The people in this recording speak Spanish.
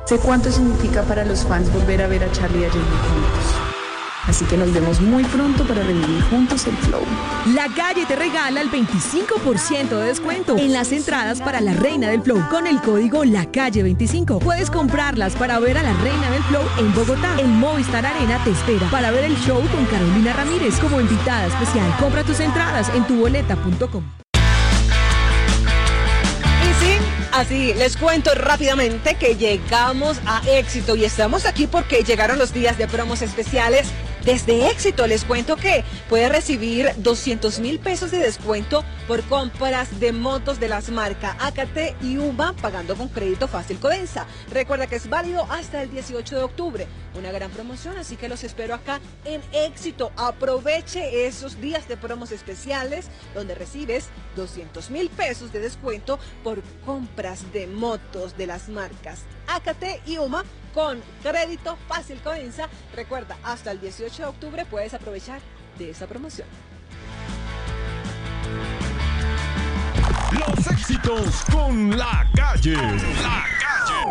Sé cuánto significa para los fans volver a ver a Charlie y a Jamie juntos. Así que nos vemos muy pronto para revivir juntos el flow. La Calle te regala el 25% de descuento en las entradas para La Reina del Flow con el código LACALLE25. Puedes comprarlas para ver a La Reina del Flow en Bogotá. El Movistar Arena te espera para ver el show con Carolina Ramírez como invitada especial. Compra tus entradas en tuboleta.com. Así, les cuento rápidamente que llegamos a Éxito y estamos aquí porque llegaron los días de promos especiales. Desde Éxito les cuento que puedes recibir 200,000 pesos de descuento por compras de motos de las marcas AKT y UMA pagando con crédito fácil Codensa. Recuerda que es válido hasta el 18 de octubre. Una gran promoción, así que los espero acá en Éxito. Aproveche esos días de promos especiales donde recibes 200,000 pesos de descuento por compras de motos de las marcas AKT y UMA con crédito fácil Codensa. Recuerda, hasta el 18 de octubre puedes aprovechar de esa promoción. Los éxitos con La Calle. La Calle.